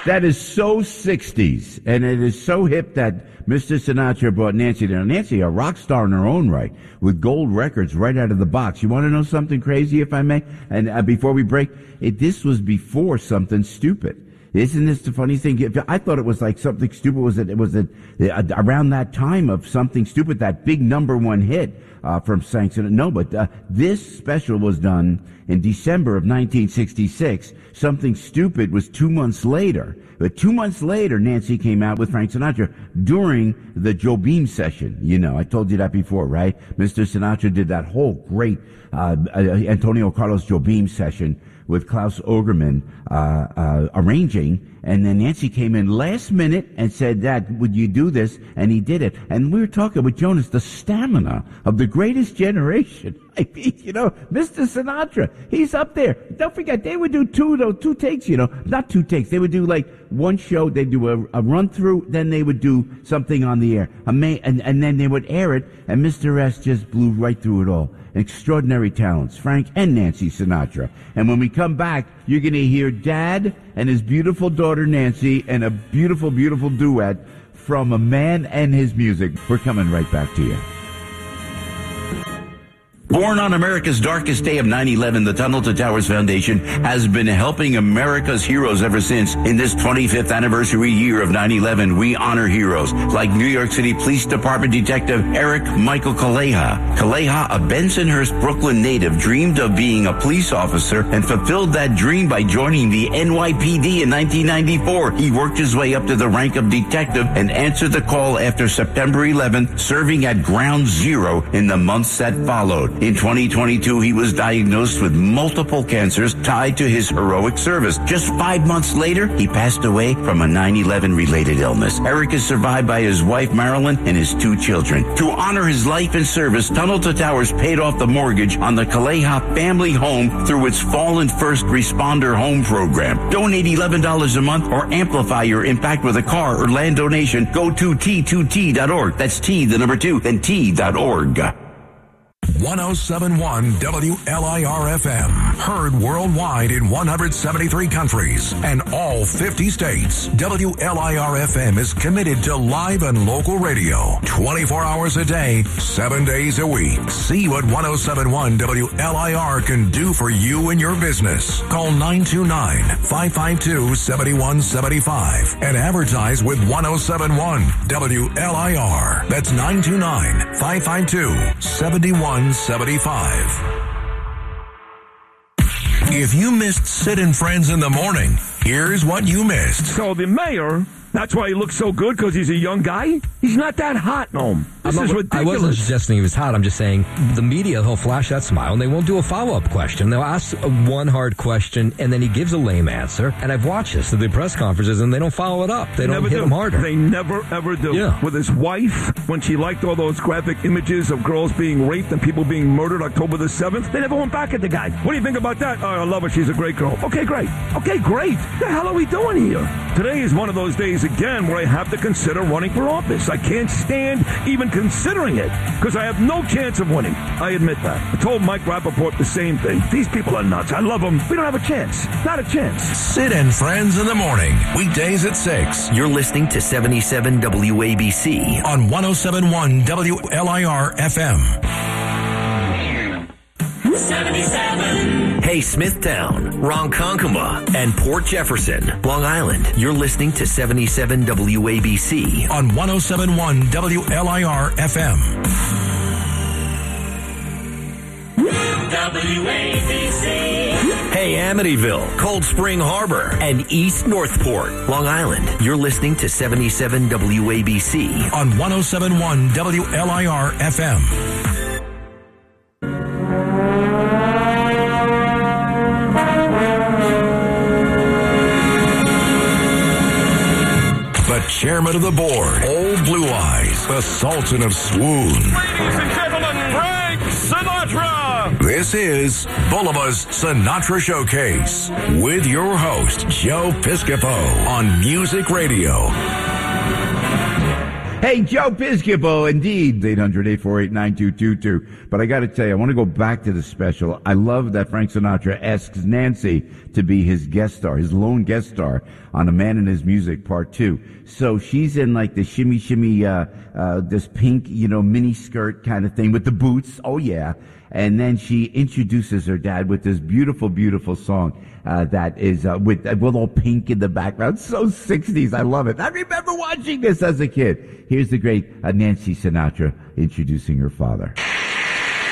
That is so 60s, and it is so hip that Mr. Sinatra brought Nancy there. Nancy, a rock star in her own right, with gold records right out of the box. You want to know something crazy, if I may? And before we break, this was before Something Stupid. Isn't this the funny thing? I thought it was like Something Stupid was around that time of Something Stupid, that big #1 hit from Frank Sinatra. No, but this special was done in December of 1966. Something Stupid was 2 months later. But 2 months later, Nancy came out with Frank Sinatra during the Jobim session. You know, I told you that before, right? Mr. Sinatra did that whole great Antonio Carlos Jobim session with Klaus Ogerman arranging, and then Nancy came in last minute and said, "Dad, would you do this?" And he did it. And we were talking with Jonas, the stamina of the greatest generation. I mean, you know, Mr. Sinatra, he's up there. Don't forget, they would do two takes, you know, not 2 takes. They would do like one show, they'd do a run through, then they would do something on the air. And then they would air it, and Mr. S just blew right through it all. Extraordinary talents, Frank and Nancy Sinatra. And when we come back, you're going to hear Dad and his beautiful daughter Nancy and a beautiful, beautiful duet from a man and his music. We're coming right back to you. Born on America's darkest day of 9/11, the Tunnel to Towers Foundation has been helping America's heroes ever since. In this 25th anniversary year of 9/11, we honor heroes like New York City Police Department Detective Eric Michael Kaleha. Kaleha, a Bensonhurst, Brooklyn native, dreamed of being a police officer and fulfilled that dream by joining the NYPD in 1994. He worked his way up to the rank of detective and answered the call after September 11th, serving at Ground Zero in the months that followed. In 2022, he was diagnosed with multiple cancers tied to his heroic service. Just 5 months later, he passed away from a 9/11 related illness. Eric is survived by his wife, Marilyn, and his 2 children. To honor his life and service, Tunnel to Towers paid off the mortgage on the Kaleha family home through its Fallen First Responder Home program. Donate $11 a month or amplify your impact with a car or land donation. Go to T2T.org. That's T, the number 2, then T.org. 107.1 WLIR-FM. Heard worldwide in 173 countries and all 50 states. WLIR-FM is committed to live and local radio. 24 hours a day, 7 days a week. See what 107.1 WLIR can do for you and your business. Call 929-552-7175 and advertise with 107.1 WLIR. That's 929-552-7175. If you missed Sid and Friends in the Morning, here's what you missed. So the mayor, that's why he looks so good, because he's a young guy? He's not that hot, no. This is ridiculous. I wasn't suggesting he was hot. I'm just saying the media, he'll flash that smile, and they won't do a follow-up question. They'll ask one hard question, and then he gives a lame answer. And I've watched this at the press conferences, and they don't follow it up. They don't hit him harder. They never, ever do. Yeah. With his wife, when she liked all those graphic images of girls being raped and people being murdered October the 7th, they never went back at the guy. What do you think about that? Oh, I love her. She's a great girl. Okay, great. Okay, great. What the hell are we doing here? Today is one of those days again where I have to consider running for office. I can't stand even considering it because I have no chance of winning. I admit that. I told Mike Rappaport the same thing. These people are nuts. I love them. We don't have a chance. Not a chance. Sid and Friends in the Morning. Weekdays at 6. You're listening to 77 WABC on 107.1 WLIR-FM. 77. Hey, Smithtown, Ronkonkoma, and Port Jefferson, Long Island. You're listening to 77 WABC on 107.1 WLIR-FM. WABC. Hey, Amityville, Cold Spring Harbor, and East Northport, Long Island. You're listening to 77 WABC on 107.1 WLIR-FM. The chairman of the board, Old Blue Eyes, the Sultan of Swoon. Ladies and gentlemen, Frank Sinatra! This is Bulliva's Sinatra Showcase with your host, Joe Piscopo on Music Radio. Hey, Joe Piscopo, indeed, 800-848-9222. But I got to tell you, I want to go back to the special. I love that Frank Sinatra asks Nancy to be his guest star, his lone guest star on A Man and His Music Part 2. So she's in like the shimmy, this pink, mini skirt kind of thing with the boots. Oh, yeah. And then she introduces her dad with this beautiful, beautiful song that is with all pink in the background. So 60s. I love it. I remember watching this as a kid. Here's the great Nancy Sinatra introducing her father.